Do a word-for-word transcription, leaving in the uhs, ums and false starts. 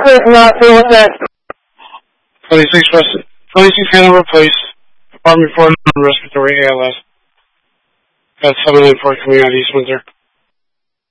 not feeling that. twenty-six West, twenty-six Hanover Place, apartment four, respiratory A L S. Got seven nine four coming out East Windsor.